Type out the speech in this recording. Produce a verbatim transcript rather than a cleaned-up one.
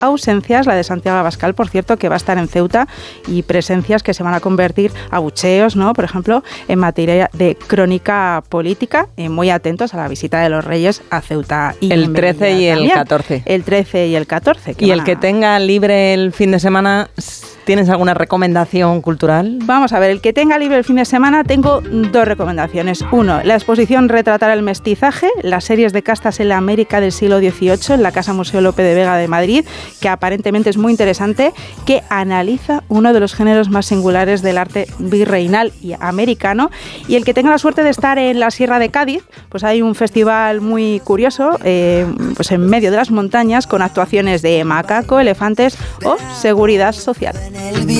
ausencias, la de Santiago Abascal, por cierto, que va a estar en Ceuta, y presencias que se van a convertir, abucheos, ¿no? Por ejemplo, en materia de crónica política, eh, muy atentos a la visita de los Reyes a Ceuta. Y el trece y el catorce. El trece y el catorce. Y el a... que tenga libre el fin de semana, ¿tienes alguna recomendación cultural? Vamos a ver, el que tenga libre el fin de semana, tengo dos recomendaciones. Uno, la exposición Retratar el mestizaje, las series de castas en la América del siglo dieciocho, en la Casa Museo Lope de Vega de Madrid, que aparentemente es muy interesante, que analiza uno de los géneros más singulares del arte virreinal y americano. Y el que tenga la suerte de estar en la Sierra de Cádiz, pues hay un festival muy curioso, eh, pues en medio de las montañas, con actuaciones de macaco, elefantes o seguridad social.